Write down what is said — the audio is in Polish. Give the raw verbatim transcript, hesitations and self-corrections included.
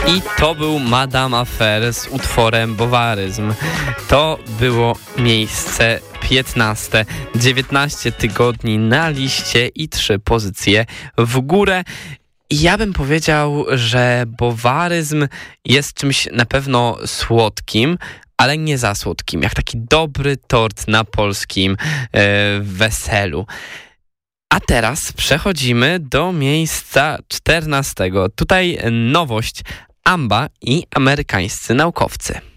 I to był Madame Affair z utworem Bowaryzm. To było miejsce piętnaste, dziewiętnaście tygodni na liście i trzy pozycje w górę. Ja bym powiedział, że bowaryzm jest czymś na pewno słodkim, ale nie za słodkim, jak taki dobry tort na polskim e, weselu. A teraz przechodzimy do miejsca czternastego. Tutaj nowość: Amba i amerykańscy naukowcy.